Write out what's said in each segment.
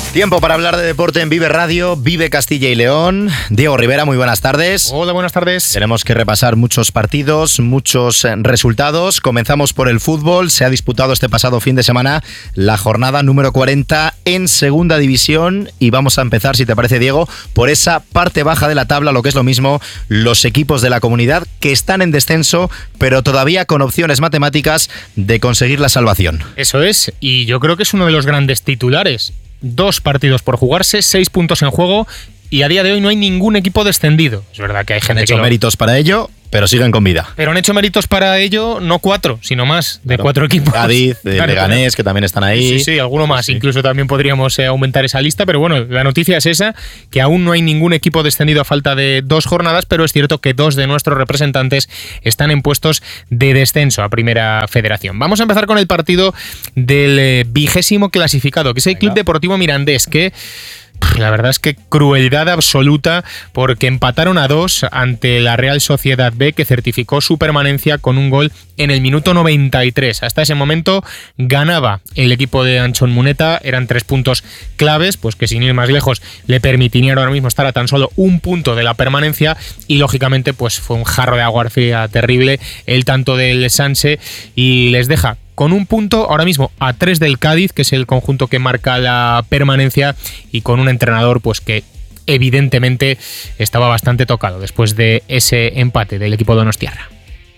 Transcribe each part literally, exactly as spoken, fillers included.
Tiempo para hablar de deporte en Vive Radio, Vive Castilla y León. Diego Rivera, muy buenas tardes. Hola, buenas tardes. Tenemos que repasar muchos partidos, muchos resultados. Comenzamos por el fútbol. Se ha disputado este pasado fin de semana la jornada número cuarenta en Segunda División y vamos a empezar, si te parece, Diego, por esa parte baja de la tabla, lo que es lo mismo, los equipos de la comunidad que están en descenso, pero todavía con opciones matemáticas de conseguir la salvación. Eso es, y yo creo que es uno de los grandes titulares. Dos partidos por jugarse, seis puntos en juego y a día de hoy no hay ningún equipo descendido. Es verdad que hay gente Han hecho que lo... méritos para ello, pero siguen con vida. Pero han hecho méritos para ello, no cuatro, sino más, de claro. cuatro equipos. Cádiz, claro, Leganés, claro. que también están ahí. Sí, sí, alguno más. Sí. Incluso también podríamos eh, aumentar esa lista, pero bueno, la noticia es esa, que aún no hay ningún equipo descendido a falta de dos jornadas, pero es cierto que dos de nuestros representantes están en puestos de descenso a Primera Federación. Vamos a empezar con el partido del eh, vigésimo clasificado, que es el Venga. Club Deportivo Mirandés, que... La verdad es que crueldad absoluta porque empataron a dos ante la Real Sociedad B, que certificó su permanencia con un gol en el minuto noventa y tres. Hasta ese momento ganaba el equipo de Anchón Muneta, eran tres puntos claves, pues que sin ir más lejos le permitirían ahora mismo estar a tan solo un punto de la permanencia y lógicamente pues fue un jarro de agua fría terrible el tanto del Sanse y les deja con un punto ahora mismo a tres del Cádiz, que es el conjunto que marca la permanencia, y con un entrenador pues que evidentemente estaba bastante tocado después de ese empate del equipo donostiarra.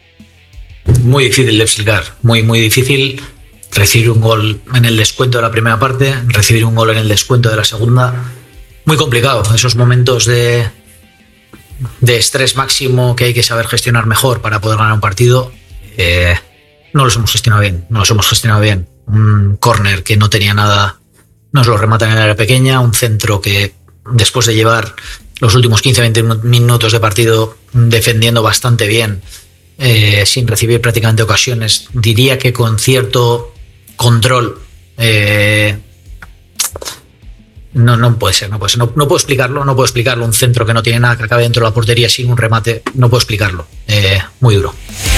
Muy difícil de explicar, muy muy difícil recibir un gol en el descuento de la primera parte, recibir un gol en el descuento de la segunda, muy complicado, esos momentos de, de estrés máximo que hay que saber gestionar mejor para poder ganar un partido. Eh, No los hemos gestionado bien, no los hemos gestionado bien. Un córner que no tenía nada, nos lo rematan en el área pequeña, un centro que después de llevar los últimos quince a veinte minutos de partido defendiendo bastante bien, eh, sin recibir prácticamente ocasiones, diría que con cierto control, eh, no, no puede ser, no puede ser, no, no puedo explicarlo, no puedo explicarlo, un centro que no tiene nada, que acabe dentro de la portería sin un remate, no puedo explicarlo, eh, muy duro.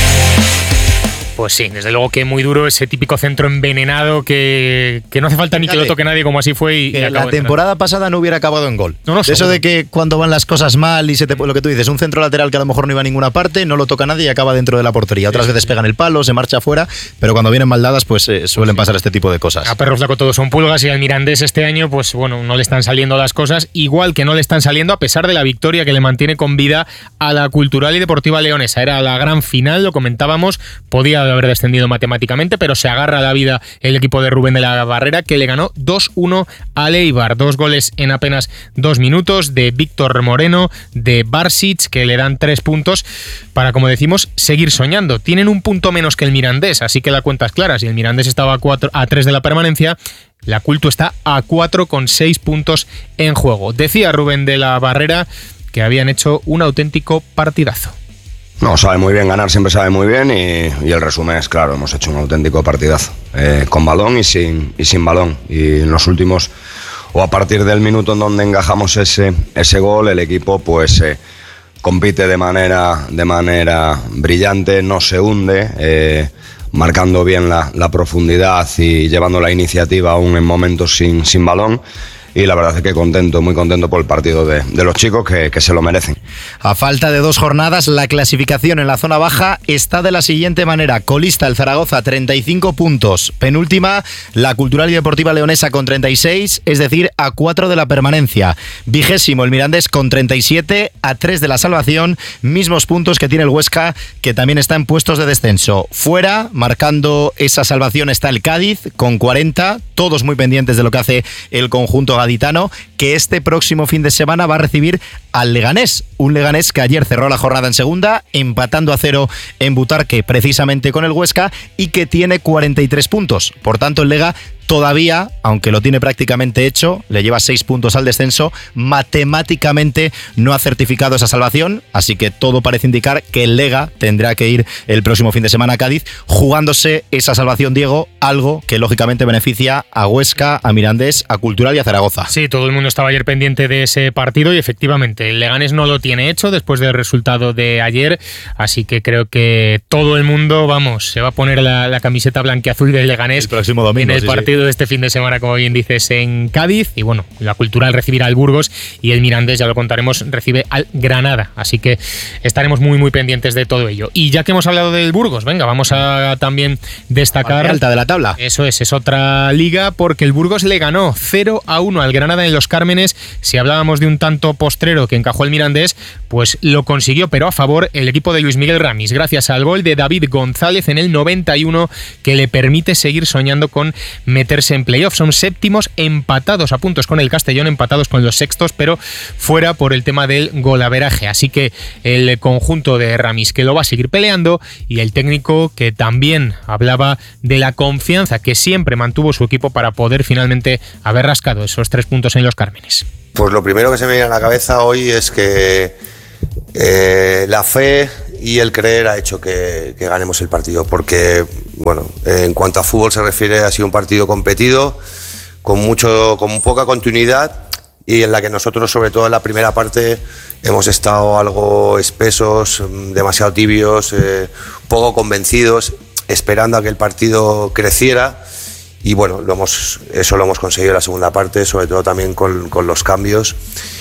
Pues sí, desde luego que muy duro ese típico centro envenenado que, que no hace falta ni Fíjate, que lo toque nadie, como así fue. Y, que y la temporada pasada no hubiera acabado en gol. No, no, Eso de que cuando van las cosas mal y se te, lo que tú dices, un centro lateral que a lo mejor no iba a ninguna parte, no lo toca nadie y acaba dentro de la portería. Otras sí. veces pegan el palo, se marcha afuera, pero cuando vienen mal dadas, pues eh, suelen sí. pasar este tipo de cosas. A perros flaco todos son pulgas y al Mirandés este año, pues bueno, no le están saliendo las cosas, igual que no le están saliendo a pesar de la victoria que le mantiene con vida a la Cultural y Deportiva Leonesa. Era la gran final, lo comentábamos, podía haber descendido matemáticamente, pero se agarra a la vida el equipo de Rubén de la Barrera, que le ganó dos uno al Eibar. Dos goles en apenas dos minutos de Víctor Moreno, de Barsic, que le dan tres puntos para, como decimos, seguir soñando. Tienen un punto menos que el Mirandés, así que la cuenta es clara. Si el Mirandés estaba a, cuatro, a tres de la permanencia, la Cultu está a cuatro con seis puntos en juego. Decía Rubén de la Barrera que habían hecho un auténtico partidazo. No, sabe muy bien, ganar siempre sabe muy bien y, y el resumen es claro, hemos hecho un auténtico partidazo, eh, con balón y sin, y sin balón. Y en los últimos, o a partir del minuto en donde encajamos ese, ese gol, el equipo pues eh, compite de manera, de manera brillante, no se hunde, eh, marcando bien la, la profundidad y llevando la iniciativa aún en momentos sin, sin balón. Y la verdad es que contento, muy contento por el partido de, de los chicos que, que se lo merecen. A falta de dos jornadas, la clasificación en la zona baja está de la siguiente manera. Colista el Zaragoza, treinta y cinco puntos. Penúltima, la Cultural y Deportiva Leonesa con treinta y seis, es decir, a cuatro de la permanencia. Vigésimo el Mirandés con treinta y siete, a tres de la salvación. Mismos puntos que tiene el Huesca, que también está en puestos de descenso. Fuera, marcando esa salvación, está el Cádiz con cuarenta. Todos muy pendientes de lo que hace el conjunto gaditano, que este próximo fin de semana va a recibir al Leganés. Un Leganés que ayer cerró la jornada en segunda, empatando a cero en Butarque, precisamente con el Huesca, y que tiene cuarenta y tres puntos. Por tanto, el Lega todavía, aunque lo tiene prácticamente hecho, le lleva seis puntos al descenso, matemáticamente no ha certificado esa salvación, así que todo parece indicar que el Lega tendrá que ir el próximo fin de semana a Cádiz, jugándose esa salvación, Diego, algo que lógicamente beneficia a Huesca, a Mirandés, a Cultural y a Zaragoza. Sí, todo el mundo estaba ayer pendiente de ese partido y efectivamente el Leganés no lo tiene hecho después del resultado de ayer, así que creo que todo el mundo, vamos, se va a poner la, la camiseta blanquiazul del Leganés el próximo domingo, en el sí, partido sí. de este fin de semana, como bien dices, en Cádiz. Y bueno, la Cultural recibirá al Burgos y el Mirandés, ya lo contaremos, recibe al Granada, así que estaremos muy muy pendientes de todo ello. Y ya que hemos hablado del Burgos, venga, vamos a también destacar... Alta de la tabla. Eso es, es otra liga, porque el Burgos le ganó cero a uno al Granada en Los Cármenes. Si hablábamos de un tanto postrero que encajó el Mirandés, pues lo consiguió, pero a favor el equipo de Luis Miguel Ramis, gracias al gol de David González en el noventa y uno, que le permite seguir soñando con meterse en playoff. Son séptimos, empatados a puntos con el Castellón, empatados con los sextos, pero fuera por el tema del golaveraje. Así que el conjunto de Ramis, que lo va a seguir peleando, y el técnico, que también hablaba de la confianza que siempre mantuvo su equipo para poder finalmente haber rascado esos tres puntos en Los Cármenes. Pues lo primero que se me viene a la cabeza hoy es que eh, la fe y el creer ha hecho que, que ganemos el partido, porque bueno, en cuanto a fútbol se refiere, ha sido un partido competido, con mucho, con poca continuidad, y en la que nosotros, sobre todo en la primera parte, hemos estado algo espesos, demasiado tibios, eh, poco convencidos, esperando a que el partido creciera. Y bueno, lo hemos, eso lo hemos conseguido en la segunda parte, sobre todo también con, con los cambios.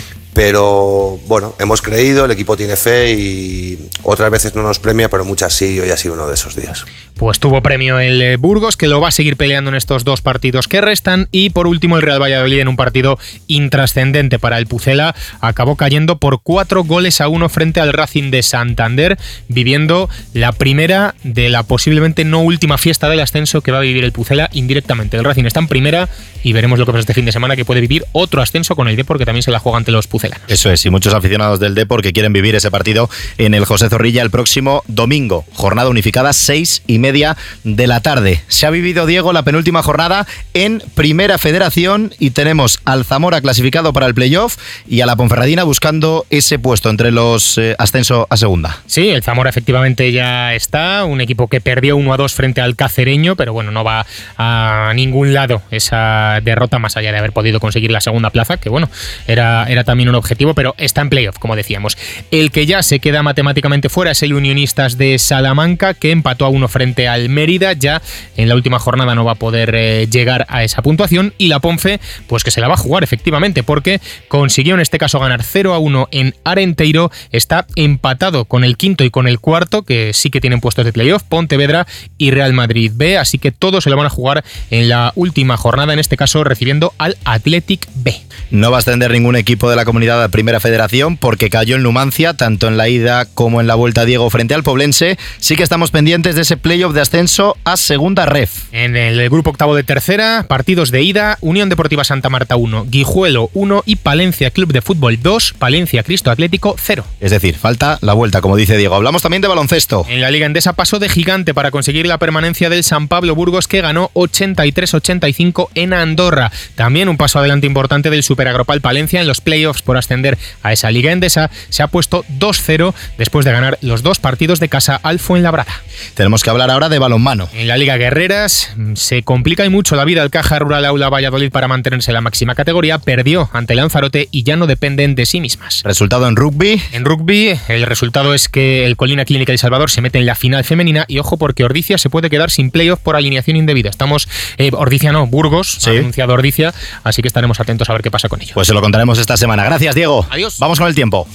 Pero bueno, hemos creído, el equipo tiene fe y otras veces no nos premia, pero muchas sí, y hoy ha sido uno de esos días. Pues tuvo premio el Burgos, que lo va a seguir peleando en estos dos partidos que restan. Y por último, el Real Valladolid, en un partido intrascendente para el Pucela, acabó cayendo por cuatro goles a uno frente al Racing de Santander, viviendo la primera de la posiblemente no última fiesta del ascenso que va a vivir el Pucela indirectamente. El Racing está en primera y veremos lo que pasa este fin de semana, que puede vivir otro ascenso con el Depor, que también se la juega ante los pucelanos. Eso es, y muchos aficionados del Depor que quieren vivir ese partido en el José Zorrilla el próximo domingo. Jornada unificada, seis y media de la tarde. Se ha vivido, Diego, la penúltima jornada en Primera Federación y tenemos al Zamora clasificado para el playoff y a la Ponferradina buscando ese puesto entre los eh, ascenso a segunda. Sí, el Zamora efectivamente ya está, un equipo que perdió uno a dos frente al Cacereño, pero bueno, no va a ningún lado esa derrota, más allá de haber podido conseguir la segunda plaza, que bueno, era, era también un objetivo, pero está en playoff, como decíamos. El que ya se queda matemáticamente fuera es el Unionistas de Salamanca, que empató a uno frente al Mérida. Ya en la última jornada no va a poder eh, llegar a esa puntuación, y la Ponfe, pues que se la va a jugar efectivamente, porque consiguió en este caso ganar cero a uno en Arenteiro. Está empatado con el quinto y con el cuarto, que sí que tienen puestos de playoff, Pontevedra y Real Madrid B, así que todos se lo van a jugar en la última jornada, en este caso recibiendo al Athletic B. No va a ascender ningún equipo de la comunidad a Primera Federación porque cayó en Numancia, tanto en la ida como en la vuelta, Diego, frente al Poblense. Sí que estamos pendientes de ese playoff de ascenso a Segunda Ref. En el grupo octavo de tercera, partidos de ida: Unión Deportiva Santa Marta uno, Guijuelo uno y Palencia Club de Fútbol dos, Palencia Cristo Atlético cero. Es decir, falta la vuelta, como dice Diego. Hablamos también de baloncesto. En la Liga Endesa pasó de gigante para conseguir la permanencia del San Pablo Burgos, que ganó ochenta y tres a ochenta y cinco en Andorra. También un paso adelante importante del Superagropal Palencia en los playoffs por ascender a esa Liga Endesa. Se ha puesto dos cero después de ganar los dos partidos de casa al Fuenlabrada. Tenemos que hablar ahora de balonmano. En la Liga Guerreras se complica y mucho la vida al Caja Rural Aula Valladolid para mantenerse en la máxima categoría. Perdió ante Lanzarote y ya no dependen de sí mismas. Resultado en rugby. En rugby, el resultado es que el Colina Clínica El Salvador se mete en la final femenina, y ojo porque Ordizia se puede quedar sin playoff por alineación indebida. Estamos, eh, Ordizia no, Burgos, sí. Ha anunciado Ordizia, así que estaremos atentos a ver qué pasa con ello. Pues se lo contaremos esta semana. Gracias, Diego. Adiós. Vamos con el tiempo.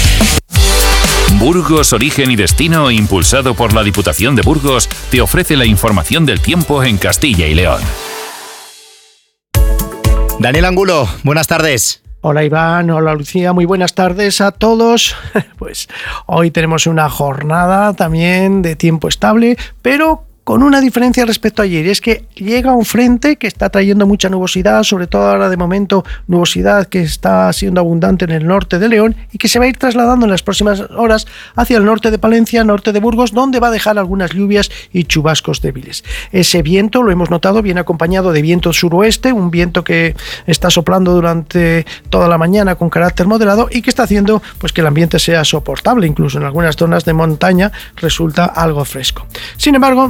Burgos, Origen y Destino, impulsado por la Diputación de Burgos, te ofrece la información del tiempo en Castilla y León. Daniel Angulo, buenas tardes. Hola Iván, hola Lucía, muy buenas tardes a todos. Pues hoy tenemos una jornada también de tiempo estable, pero con una diferencia respecto a ayer, y es que llega un frente que está trayendo mucha nubosidad, sobre todo ahora de momento nubosidad que está siendo abundante en el norte de León y que se va a ir trasladando en las próximas horas hacia el norte de Palencia, norte de Burgos, donde va a dejar algunas lluvias y chubascos débiles. Ese viento, lo hemos notado, viene acompañado de viento suroeste, un viento que está soplando durante toda la mañana con carácter moderado y que está haciendo pues que el ambiente sea soportable, incluso en algunas zonas de montaña resulta algo fresco. Sin embargo,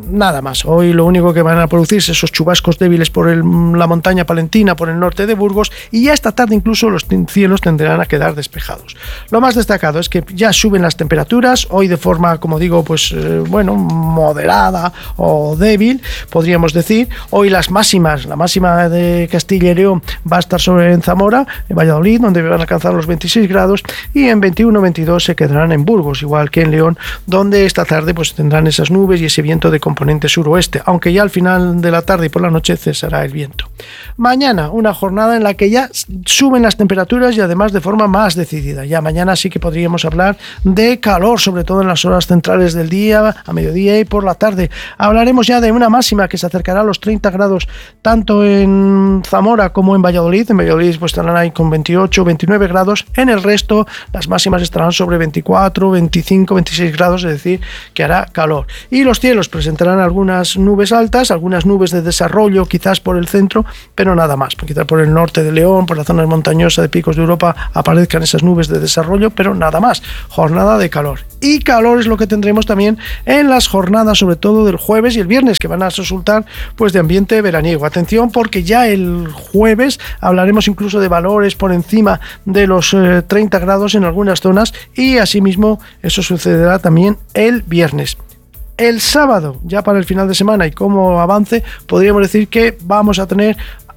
nada más. Hoy lo único que van a producirse esos chubascos débiles por el, la montaña palentina, por el norte de Burgos, y ya esta tarde incluso los cielos tendrán a quedar despejados. Lo más destacado es que ya suben las temperaturas, hoy de forma, como digo, pues eh, bueno, moderada o débil, podríamos decir. Hoy las máximas, la máxima de Castilla y León va a estar sobre en Zamora, en Valladolid, donde van a alcanzar los veintiséis grados, y en veintiuno veintidós se quedarán en Burgos, igual que en León, donde esta tarde pues tendrán esas nubes y ese viento de componente suroeste, aunque ya al final de la tarde y por la noche cesará el viento. Mañana, una jornada en la que ya suben las temperaturas y además de forma más decidida. Ya mañana sí que podríamos hablar de calor, sobre todo en las horas centrales del día, a mediodía y por la tarde. Hablaremos ya de una máxima que se acercará a los treinta grados tanto en Zamora como en Valladolid. En Valladolid pues estarán ahí con veintiocho, veintinueve grados. En el resto las máximas estarán sobre veinticuatro, veinticinco, veintiséis grados, es decir, que hará calor. Y los cielos presentarán algunas nubes altas, algunas nubes de desarrollo quizás por el centro, pero nada más. Quizás por el norte de León, por la zona montañosa de Picos de Europa aparezcan esas nubes de desarrollo, pero nada más. Jornada de calor. Y calor es lo que tendremos también en las jornadas, sobre todo del jueves y el viernes, que van a resultar pues de ambiente veraniego. Atención, porque ya el jueves hablaremos incluso de valores por encima de los eh, treinta grados en algunas zonas, y asimismo eso sucederá también el viernes. El sábado, ya para el final de semana y como avance, podríamos decir que vamos a tener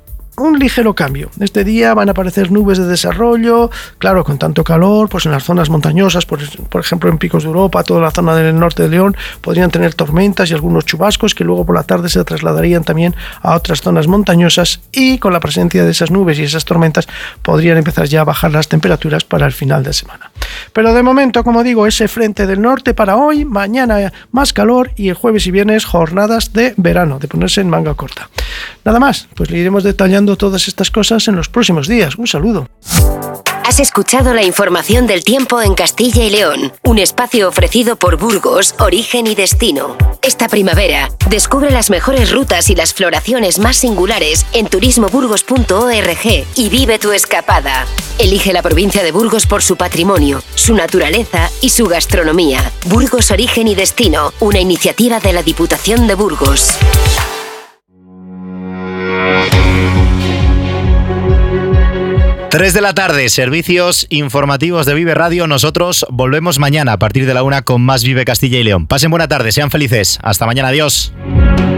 un ligero cambio. Este día van a aparecer nubes de desarrollo, claro, con tanto calor, pues en las zonas montañosas, por, por ejemplo en Picos de Europa, toda la zona del norte de León, podrían tener tormentas y algunos chubascos que luego por la tarde se trasladarían también a otras zonas montañosas, y con la presencia de esas nubes y esas tormentas podrían empezar ya a bajar las temperaturas para el final de semana. Pero de momento, como digo, ese frente del norte para hoy, mañana más calor y el jueves y viernes jornadas de verano, de ponerse en manga corta. Nada más, pues le iremos detallando todas estas cosas en los próximos días. Un saludo. Has escuchado la información del tiempo en Castilla y León, un espacio ofrecido por Burgos, Origen y Destino. Esta primavera, descubre las mejores rutas y las floraciones más singulares en turismo burgos punto org y vive tu escapada. Elige la provincia de Burgos por su patrimonio, su naturaleza y su gastronomía. Burgos, Origen y Destino, una iniciativa de la Diputación de Burgos. tres de la tarde, servicios informativos de Vive Radio. Nosotros volvemos mañana a partir de la una con más Vive Castilla y León. Pasen buena tarde, sean felices. Hasta mañana, adiós.